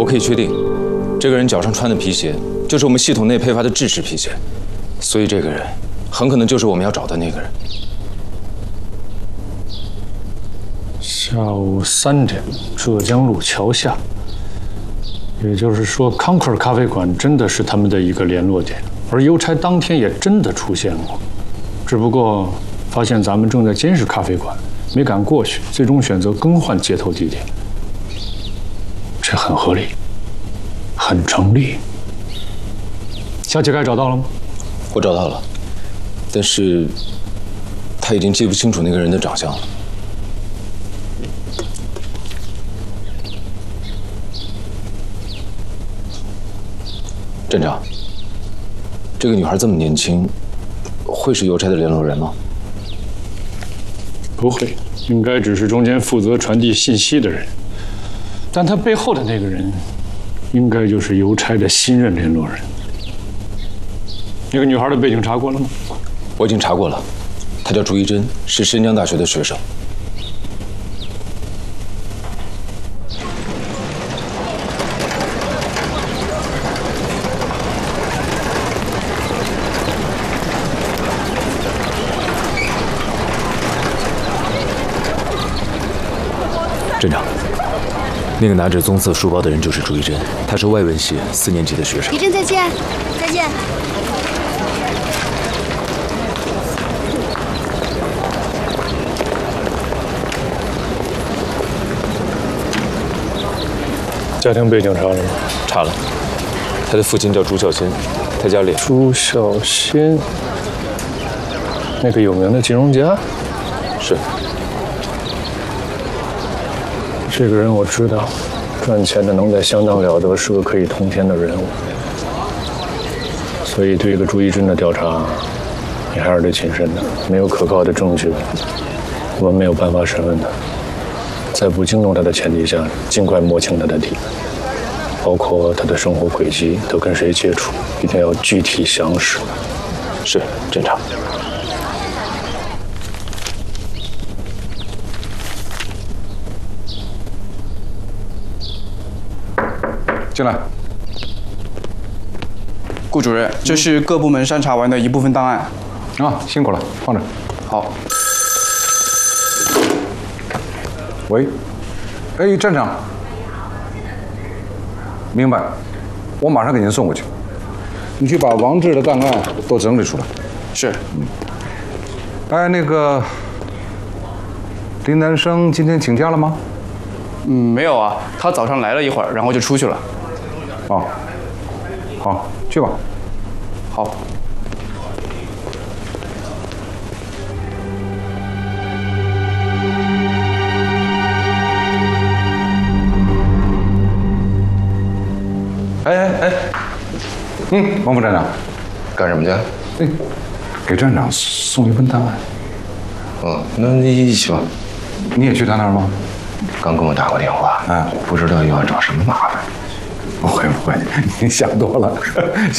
我可以确定，这个人脚上穿的皮鞋就是我们系统内配发的制式皮鞋，所以这个人很可能就是我们要找的那个人。 下午3点，浙江路桥下。也就是说，康克尔咖啡馆真的是他们的一个联络点，而邮差当天也真的出现过，只不过发现咱们正在监视咖啡馆，没敢过去，最终选择更换接头地点。这很合理，很成立。小乞丐找到了吗？ 我找到了，但是他已经记不清楚那个人的长相了。站长，这个女孩这么年轻，会是邮差的联络人吗？ 不会，应该只是中间负责传递信息的人。但他背后的那个人，应该就是邮差的新任联络人。那个女孩的背景查过了吗？ 我已经查过了，她叫朱一珍，是申江大学的学生。镇长，那个拿着棕色书包的人就是朱一珍，他是外文系4年级的学生。 一珍再见，再见。 家庭背景查了吗？ 查了，他的父亲叫朱孝先，他家里…… 朱孝先，那个有名的金融家。 是。 这个人我知道，赚钱的能耐相当了得，是个可以通天的人物。所以对这个朱一珍的调查，你还是得谨慎的。没有可靠的证据，我们没有办法审问他。在不惊动他的前提下，尽快摸清他的底，包括他的生活轨迹，都跟谁接触，一定要具体详实。 是，镇长。 进来，顾主任，这是各部门筛查完的一部分档案。 啊，辛苦了，放着。 好。 喂，哎，站长，明白，我马上给您送过去。你去把王志的档案都整理出来。 是。 哎，那个林南生今天请假了吗？ 没有啊，他早上来了一会儿，然后就出去了。 哦，好，去吧。 好。 哎，王副站长， 干什么去？ 哎，给站长送一份档案。 哦，那你一起吧。 你也去他那儿吗？ 刚跟我打过电话，不知道又要找什么麻烦。 不会，您想多了。